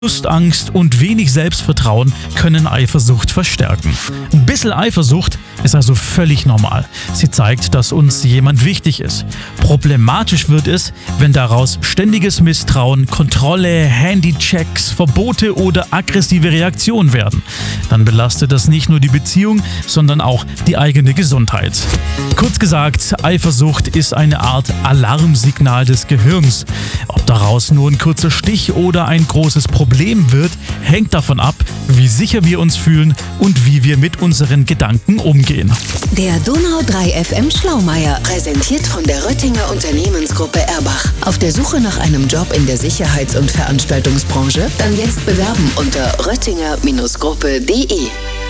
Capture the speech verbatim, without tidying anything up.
Lustangst und wenig Selbstvertrauen können Eifersucht verstärken. Ein bisschen Eifersucht ist also völlig normal. Sie zeigt, dass uns jemand wichtig ist. Problematisch wird es, wenn daraus ständiges Misstrauen, Kontrolle, Handychecks, Verbote oder aggressive Reaktionen werden. Dann belastet das nicht nur die Beziehung, sondern auch die eigene Gesundheit. Kurz gesagt, Eifersucht ist eine Art Alarmsignal des Gehirns. Ob daraus nur ein kurzer Stich oder ein großes Problem wird, hängt davon ab, wie sicher wir uns fühlen und wie wir mit unseren Gedanken umgehen. Der Donau drei F M Schlaumeier, präsentiert von der Röttinger Unternehmensgruppe Erbach. Auf der Suche nach einem Job in der Sicherheits- und Veranstaltungsbranche? Dann jetzt bewerben unter röttinger Gruppe punkt de.